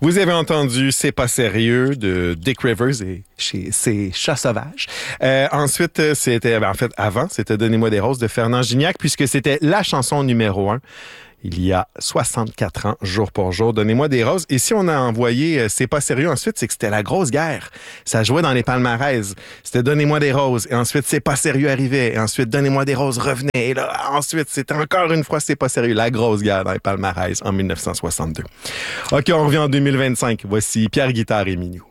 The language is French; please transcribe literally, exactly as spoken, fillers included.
Vous avez entendu C'est pas sérieux de Dick Rivers et chez ses Chats sauvages. Euh, ensuite, c'était, ben, en fait, avant, c'était Donnez-moi des roses de Fernand Gignac, puisque c'était la chanson numéro un. Il y a soixante-quatre ans, jour pour jour. Donnez-moi des roses. Et si on a envoyé euh, C'est pas sérieux ensuite, c'est que c'était la grosse guerre. Ça jouait dans les palmarès. C'était Donnez-moi des roses. Et ensuite, C'est pas sérieux arrivait. Et ensuite, Donnez-moi des roses revenait. Et là, ensuite, c'était encore une fois C'est pas sérieux. La grosse guerre dans les palmarès en dix-neuf cent soixante-deux. OK, on revient en deux mille vingt-cinq. Voici Pierre Guitare et Minou.